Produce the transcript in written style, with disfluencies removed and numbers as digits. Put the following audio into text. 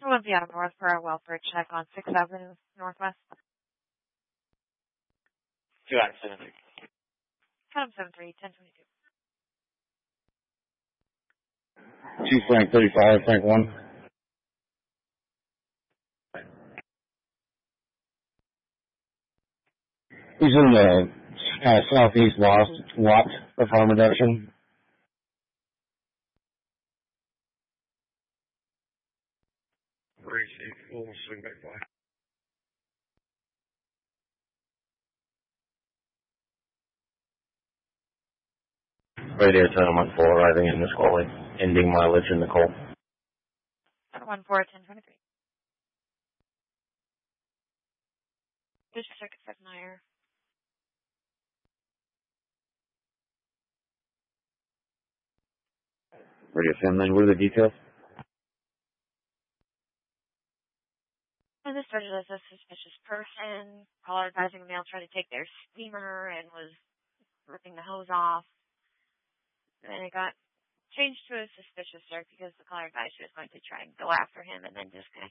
We'll be out of North for our welfare check on 6th Avenue Northwest. 2 out of 7. Count 7-3, 1022. 2 Frank 35, Frank 1. He's in the southeast lot of harm reduction. Great, we'll swing back by. Radio 1014 arriving in Nisqually, ending mileage in Nicole. 14, 1023. District Circuit 7 IR. Radio 10, what are the details? And this started as a suspicious person. Caller advising the male tried to take their steamer and was ripping the hose off. And it got changed to a suspicious search because the caller advised she was going to try and go after him, and then just kind of